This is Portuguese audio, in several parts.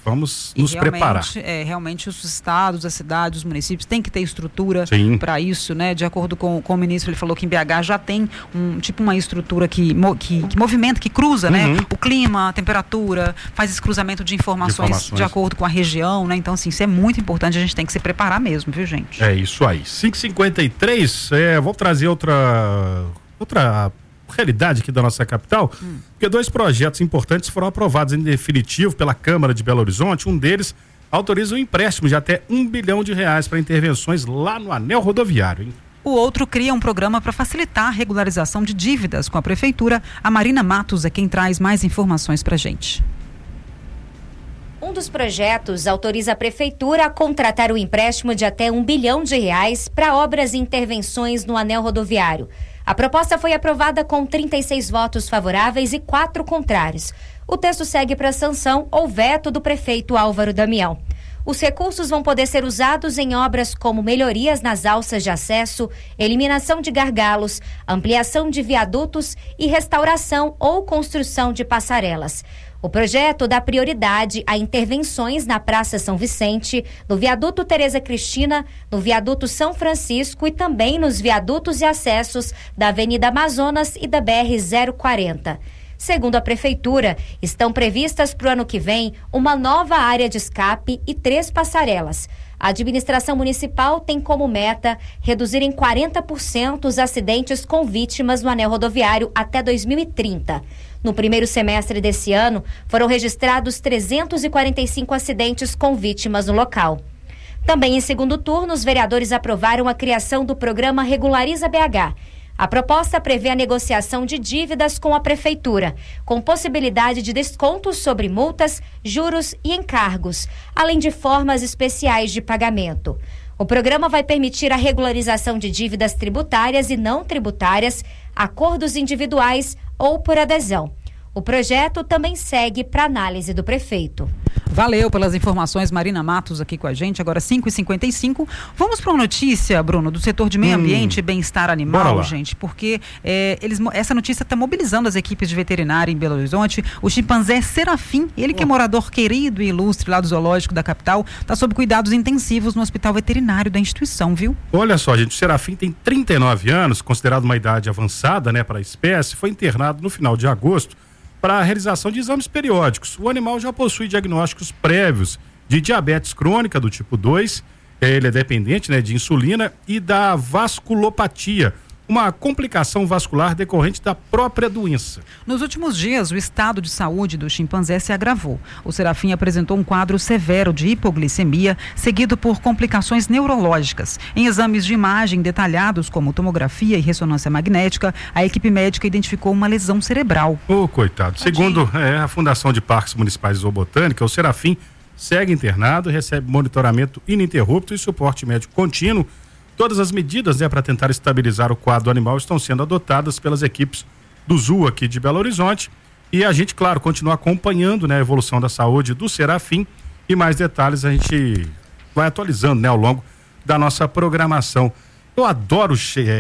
vamos nos preparar. Realmente os estados, as cidades, os municípios têm que ter estrutura para isso, né? De acordo com o ministro, ele falou que em BH já tem uma estrutura que movimenta, que cruza, né? O clima, a temperatura, faz esse cruzamento de informações de acordo com a região, né? Então, assim, isso é muito importante, a gente tem que se preparar mesmo, viu, gente? É isso aí. 5h53, vou trazer outra realidade aqui da nossa capital, porque 2 projetos importantes foram aprovados em definitivo pela Câmara de Belo Horizonte. Um deles autoriza um empréstimo de até R$1 bilhão para intervenções lá no anel rodoviário, hein? O outro cria um programa para facilitar a regularização de dívidas com a prefeitura. A Marina Matos é quem traz mais informações para a gente. Um dos projetos autoriza a prefeitura a contratar um empréstimo de até R$1 bilhão para obras e intervenções no anel rodoviário. A proposta foi aprovada com 36 votos favoráveis e 4 contrários. O texto segue para sanção ou veto do prefeito Álvaro Damião. Os recursos vão poder ser usados em obras como melhorias nas alças de acesso, eliminação de gargalos, ampliação de viadutos e restauração ou construção de passarelas. O projeto dá prioridade a intervenções na Praça São Vicente, no viaduto Tereza Cristina, no viaduto São Francisco e também nos viadutos e acessos da Avenida Amazonas e da BR-040. Segundo a Prefeitura, estão previstas para o ano que vem uma nova área de escape e 3 passarelas. A administração municipal tem como meta reduzir em 40% os acidentes com vítimas no anel rodoviário até 2030. No primeiro semestre desse ano, foram registrados 345 acidentes com vítimas no local. Também em segundo turno, os vereadores aprovaram a criação do programa Regulariza BH. A proposta prevê a negociação de dívidas com a prefeitura, com possibilidade de descontos sobre multas, juros e encargos, além de formas especiais de pagamento. O programa vai permitir a regularização de dívidas tributárias e não tributárias, acordos individuais ou por adesão. O projeto também segue para análise do prefeito. Valeu pelas informações, Marina Matos aqui com a gente, agora 5h55. Vamos para uma notícia, Bruno, do setor de meio ambiente e bem-estar animal, gente, porque essa notícia está mobilizando as equipes de veterinária em Belo Horizonte. O chimpanzé Serafim, ele que é morador querido e ilustre lá do zoológico da capital, está sob cuidados intensivos no hospital veterinário da instituição, viu? Olha só, gente, o Serafim tem 39 anos, considerado uma idade avançada, né, para a espécie, foi internado no final de agosto para a realização de exames periódicos. O animal já possui diagnósticos prévios de diabetes crônica do tipo 2, ele é dependente, né, de insulina, e da vasculopatia, uma complicação vascular decorrente da própria doença. Nos últimos dias, o estado de saúde do chimpanzé se agravou. O Serafim apresentou um quadro severo de hipoglicemia, seguido por complicações neurológicas. Em exames de imagem detalhados, como tomografia e ressonância magnética, a equipe médica identificou uma lesão cerebral. Coitado. Tadinho. Segundo a Fundação de Parques Municipais de Zoobotânica, o Serafim segue internado, recebe monitoramento ininterrupto e suporte médico contínuo. Todas as medidas, para tentar estabilizar o quadro animal estão sendo adotadas pelas equipes do Zoo aqui de Belo Horizonte. E a gente, claro, continua acompanhando, né, a evolução da saúde do Serafim, e mais detalhes a gente vai atualizando, né, ao longo da nossa programação. Eu adoro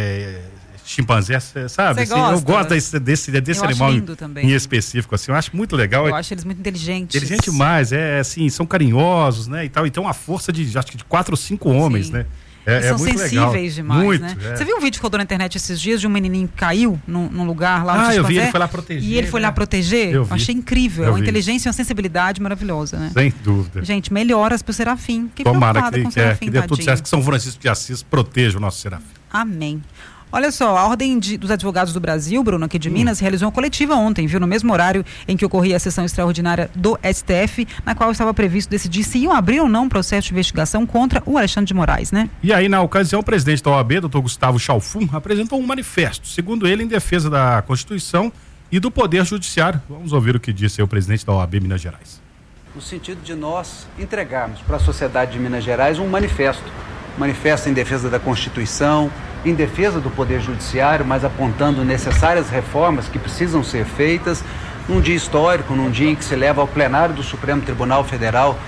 chimpanzé, sabe? Assim, eu gosto desse animal em específico, assim, eu acho muito legal. Eu acho eles muito inteligentes. Inteligente demais, assim, são carinhosos, né, e tal, e tem uma força acho que de 4 ou 5 homens, Sim. né? São muito sensíveis legal. Demais, muito, né? Você viu um vídeo que rodou na internet esses dias de um menininho que caiu num lugar lá? Eu vi, ele foi lá proteger. E ele foi lá proteger? Eu achei incrível. É uma inteligência e uma sensibilidade maravilhosa, né? Sem dúvida. Gente, melhoras pro Serafim. Tomara que dê tudo certo, que São Francisco de Assis proteja o nosso Serafim. Amém. Olha só, a Ordem dos Advogados do Brasil, Bruno, aqui de Minas, realizou uma coletiva ontem, viu? No mesmo horário em que ocorria a sessão extraordinária do STF, na qual estava previsto decidir se iam abrir ou não um processo de investigação contra o Alexandre de Moraes, né? E aí, na ocasião, o presidente da OAB, doutor Gustavo Chalfun, apresentou um manifesto, segundo ele, em defesa da Constituição e do Poder Judiciário. Vamos ouvir o que disse aí o presidente da OAB Minas Gerais. No sentido de nós entregarmos para a sociedade de Minas Gerais um manifesto em defesa da Constituição, em defesa do Poder Judiciário, mas apontando necessárias reformas que precisam ser feitas num dia histórico, num dia em que se leva ao plenário do Supremo Tribunal Federal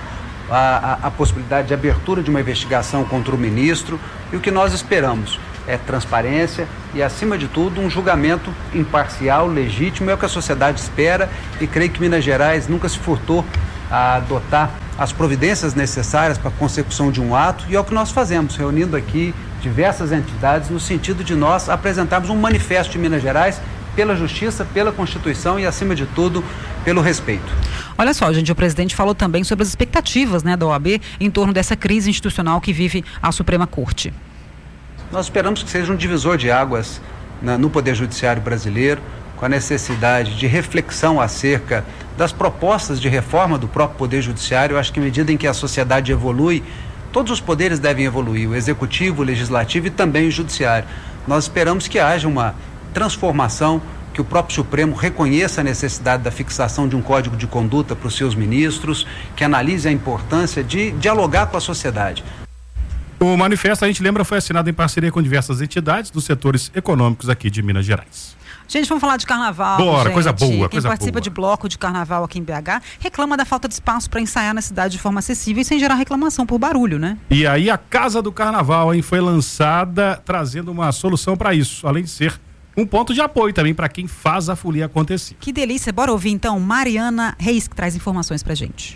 a possibilidade de abertura de uma investigação contra o ministro. E o que nós esperamos é transparência e, acima de tudo, um julgamento imparcial, legítimo. É o que a sociedade espera, e creio que Minas Gerais nunca se furtou a adotar as providências necessárias para a consecução de um ato, e é o que nós fazemos, reunindo aqui diversas entidades no sentido de nós apresentarmos um manifesto de Minas Gerais pela justiça, pela Constituição e, acima de tudo, pelo respeito. Olha só, gente, o presidente falou também sobre as expectativas, né, da OAB em torno dessa crise institucional que vive a Suprema Corte. Nós esperamos que seja um divisor de águas no Poder Judiciário brasileiro, com a necessidade de reflexão acerca das propostas de reforma do próprio Poder Judiciário. Eu acho que à medida em que a sociedade evolui, todos os poderes devem evoluir, o Executivo, o Legislativo e também o Judiciário. Nós esperamos que haja uma transformação, que o próprio Supremo reconheça a necessidade da fixação de um código de conduta para os seus ministros, que analise a importância de dialogar com a sociedade. O manifesto, a gente lembra, foi assinado em parceria com diversas entidades dos setores econômicos aqui de Minas Gerais. Gente, vamos falar de carnaval. Bora, gente. coisa boa, Quem participa boa de bloco de carnaval aqui em BH reclama da falta de espaço para ensaiar na cidade de forma acessível e sem gerar reclamação por barulho, né? E aí a Casa do Carnaval, hein, foi lançada trazendo uma solução para isso, além de ser um ponto de apoio também para quem faz a folia acontecer. Que delícia. Bora ouvir então Mariana Reis, que traz informações pra gente.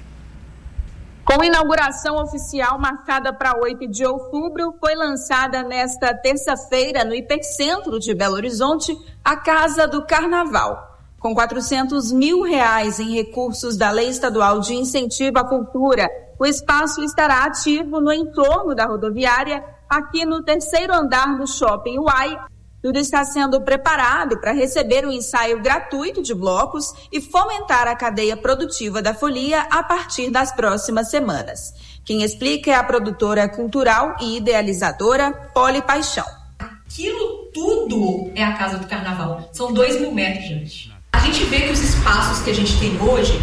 Com inauguração oficial marcada para 8 de outubro, foi lançada nesta terça-feira no Hipercentro de Belo Horizonte a Casa do Carnaval. Com R$400 mil em recursos da Lei Estadual de Incentivo à Cultura, o espaço estará ativo no entorno da rodoviária, aqui no terceiro andar do Shopping Uai. Tudo está sendo preparado para receber o ensaio gratuito de blocos e fomentar a cadeia produtiva da folia a partir das próximas semanas. Quem explica é a produtora cultural e idealizadora Poli Paixão. Aquilo tudo é a Casa do Carnaval. São 2.000 metros, gente. A gente vê que os espaços que a gente tem hoje,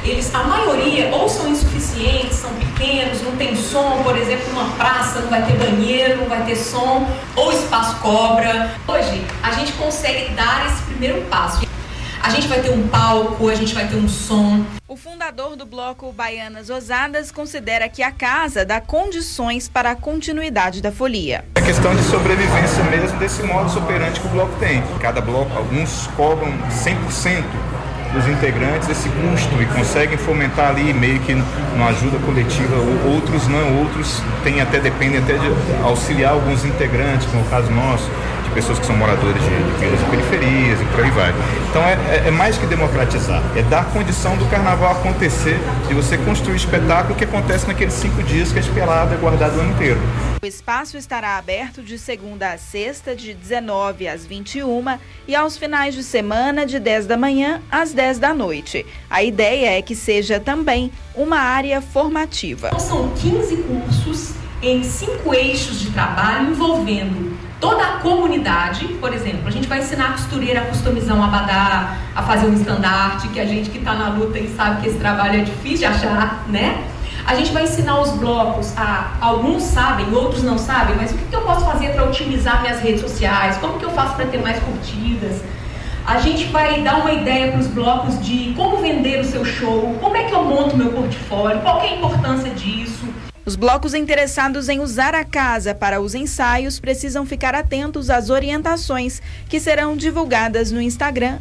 a maioria ou são insuficientes, são pequenos, não tem som, por exemplo, numa praça não vai ter banheiro, não vai ter som, ou espaço cobra. Hoje, a gente consegue dar esse primeiro passo. A gente vai ter um palco, a gente vai ter um som. O fundador do bloco Baianas Ousadas considera que a casa dá condições para a continuidade da folia. É questão de sobrevivência mesmo desse modus operandi que o bloco tem. Cada bloco, alguns cobram 100% dos integrantes esse custo e conseguem fomentar ali meio que uma ajuda coletiva, outros não, outros dependem até de auxiliar alguns integrantes, como é o caso nosso, de pessoas que são moradores de vilas e periferias e por aí vai. Então é mais que democratizar, é dar condição do carnaval acontecer, de você construir espetáculo que acontece naqueles 5 dias que é esperado e guardado o ano inteiro. O espaço estará aberto de segunda a sexta, de 19 às 21 e aos finais de semana, de 10 da manhã às 10 da noite. A ideia é que seja também uma área formativa. Então, são 15 cursos em 5 eixos de trabalho envolvendo toda a comunidade. Por exemplo, a gente vai ensinar a costureira a customizar um abadá, a fazer um estandarte, que a gente que está na luta e sabe que esse trabalho é difícil de achar, né? A gente vai ensinar os blocos, alguns sabem, outros não sabem, mas o que eu posso fazer para otimizar minhas redes sociais? Como que eu faço para ter mais curtidas? A gente vai dar uma ideia para os blocos de como vender o seu show, como é que eu monto meu portfólio, qual que é a importância disso. Os blocos interessados em usar a casa para os ensaios precisam ficar atentos às orientações que serão divulgadas no Instagram,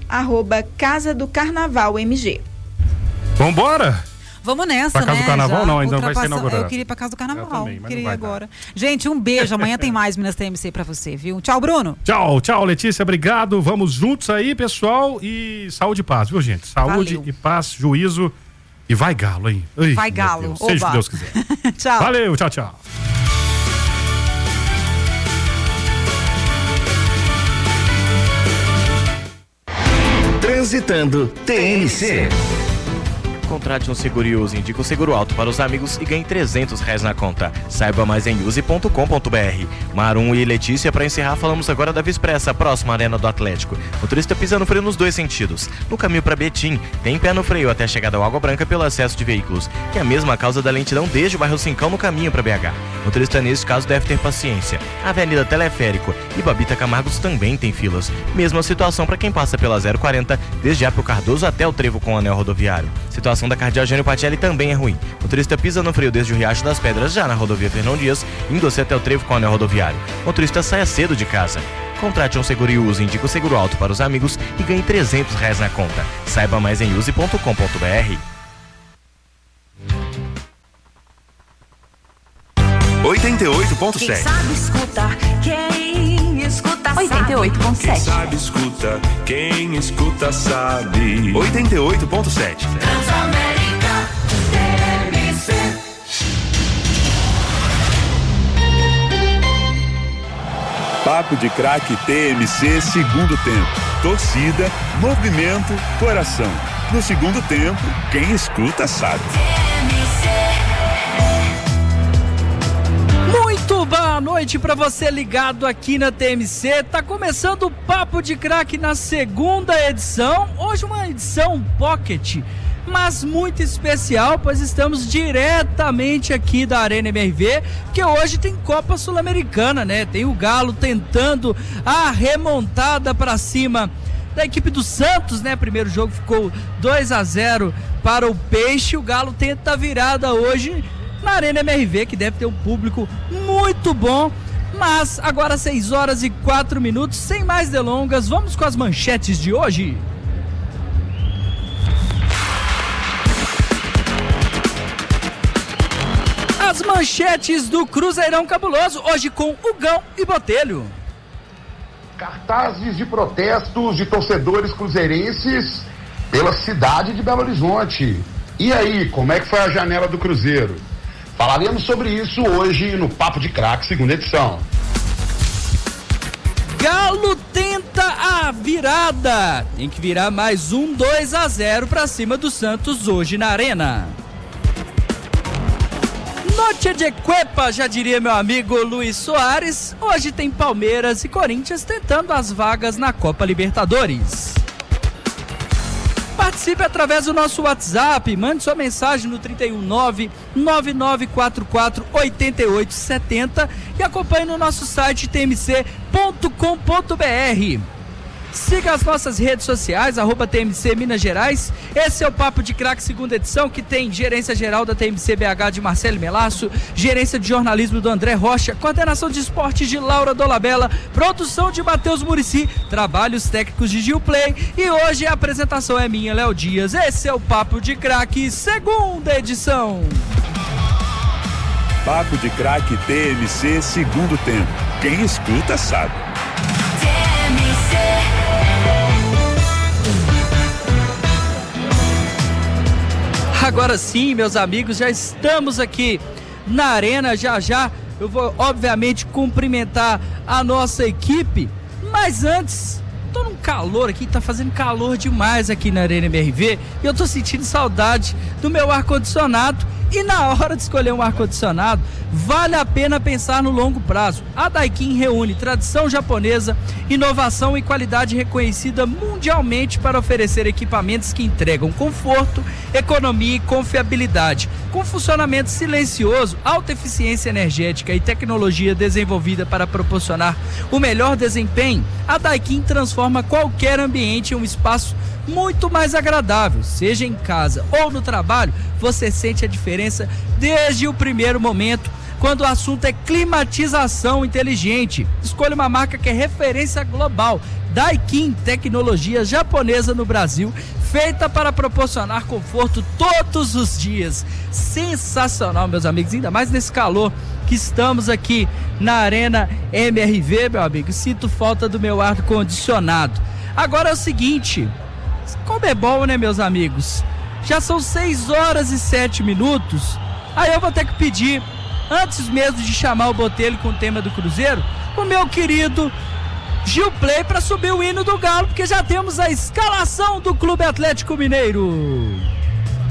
@Casa do Carnaval MG. Vambora! Vamos nessa, pra Casa do Carnaval já não, ainda vai ser inaugurado. Eu queria ir pra Casa do Carnaval. Eu também, mas queria não vai agora. Gente, um beijo. Amanhã tem mais Minas TMC pra você, viu? Tchau, Bruno. Tchau, Letícia. Obrigado. Vamos juntos aí, pessoal. E saúde e paz, viu, gente? Saúde e paz, juízo. E vai Galo, hein? Ai, vai Galo. Seja o que Deus quiser. Tchau. Valeu, tchau. Transitando TMC. Contrate um seguro e use, indica o seguro alto para os amigos e ganhe R$300 na conta. Saiba mais em use.com.br. Marum e Letícia, para encerrar, falamos agora da Vispressa, próxima à Arena do Atlético. Motorista pisa no freio nos 2 sentidos. No caminho para Betim, tem pé no freio até a chegada ao Água Branca pelo excesso de veículos, que é a mesma causa da lentidão desde o bairro Cincão no caminho para BH. Motorista nesse caso deve ter paciência. A Avenida Teleférico e Babita Camargos também tem filas. Mesma situação para quem passa pela 040, desde Apio Cardoso até o trevo com o anel rodoviário. Situação da Cardeal Jânio Patelli também é ruim. O motorista pisa no freio desde o Riacho das Pedras, já na rodovia Fernão Dias, indo-se até o trevo com o anel rodoviário. O motorista saia cedo de casa. Contrate um seguro e use, indica o seguro alto para os amigos e ganhe R$300 na conta. Saiba mais em use.com.br. 88.7. Quem sabe escutar, quem escuta sabe. 88.7. Quem sabe escuta, quem escuta sabe. 88.7. Transamérica TMC. Papo de Craque TMC, segundo tempo. Torcida, movimento, coração. No segundo tempo, quem escuta sabe. Muito boa noite para você ligado aqui na TMC. Tá começando o Papo de Craque na segunda edição. Hoje uma edição pocket, mas muito especial, pois estamos diretamente aqui da Arena MRV, que hoje tem Copa Sul-Americana, né? Tem o Galo tentando a remontada para cima da equipe do Santos, né? Primeiro jogo ficou 2-0 para o Peixe. O Galo tenta a virada hoje na Arena MRV, que deve ter um público muito bom. Mas agora 6h04, sem mais delongas, vamos com as manchetes de hoje. As manchetes do Cruzeirão Cabuloso, hoje com Hugão e Botelho. Cartazes de protestos de torcedores cruzeirenses pela cidade de Belo Horizonte. E aí, como é que foi a janela do Cruzeiro? Falaremos sobre isso hoje no Papo de Craque, segunda edição. Galo tenta a virada. Tem que virar mais 2-0 para cima do Santos hoje na Arena. Noite de Cuepa, já diria meu amigo Luiz Soares. Hoje tem Palmeiras e Corinthians tentando as vagas na Copa Libertadores. Participe através do nosso WhatsApp, mande sua mensagem no 319-9944-8870 e acompanhe no nosso site tmc.com.br. Siga as nossas redes sociais, @TMC Minas Gerais. Esse é o Papo de Craque, segunda edição, que tem gerência geral da TMC BH de Marcelo Melasso, gerência de jornalismo do André Rocha, coordenação de esportes de Laura Dolabella, produção de Matheus Muricy, trabalhos técnicos de Gil Play, e hoje a apresentação é minha, Léo Dias. Esse é o Papo de Craque, segunda edição. Papo de Craque TMC, segundo tempo. Quem escuta sabe. Agora sim, meus amigos, já estamos aqui na Arena. Já eu vou obviamente cumprimentar a nossa equipe, mas antes, tô num calor aqui, tá fazendo calor demais aqui na Arena MRV, e eu tô sentindo saudade do meu ar-condicionado. E na hora de escolher um ar-condicionado, vale a pena pensar no longo prazo. A Daikin reúne tradição japonesa, inovação e qualidade reconhecida mundialmente para oferecer equipamentos que entregam conforto, economia e confiabilidade. Com funcionamento silencioso, alta eficiência energética e tecnologia desenvolvida para proporcionar o melhor desempenho, a Daikin transforma qualquer ambiente em um espaço muito mais agradável. Seja em casa ou no trabalho, você sente a diferença desde o primeiro momento, quando o assunto é climatização inteligente. Escolha uma marca que é referência global. Daikin, tecnologia japonesa no Brasil, feita para proporcionar conforto todos os dias. Sensacional, meus amigos, ainda mais nesse calor que estamos aqui na Arena MRV, meu amigo. Sinto falta do meu ar-condicionado. Agora é o seguinte, como é bom, né, meus amigos? Já são 6h07. Aí eu vou ter que pedir, antes mesmo de chamar o Botelho com o tema do Cruzeiro, o meu querido Gil Play para subir o hino do Galo, porque já temos a escalação do Clube Atlético Mineiro.